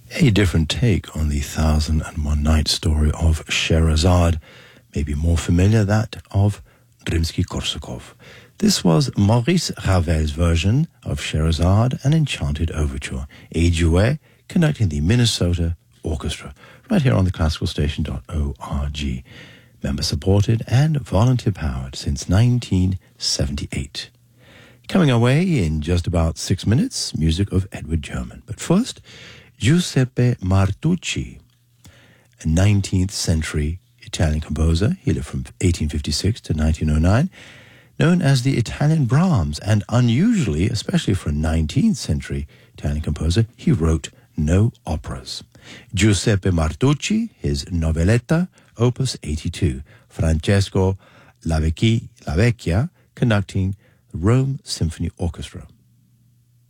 A different take on the 1001 Night story of Scheherazade, maybe more familiar, that of Rimsky-Korsakov. This was Maurice Ravel's version of Scheherazade, an Enchanted Overture, a duet conducting the Minnesota Orchestra, right here on the classicalstation.org. Member-supported and volunteer-powered since 1978. Coming our way in just about 6 minutes, music of Edward German. But first, Giuseppe Martucci, a 19th century Italian composer. He lived from 1856 to 1909, known as the Italian Brahms, and unusually, especially for a 19th century Italian composer, he wrote no operas. Giuseppe Martucci, his Noveletta, Opus 82, Francesco Lavecchia conducting the Rome Symphony Orchestra.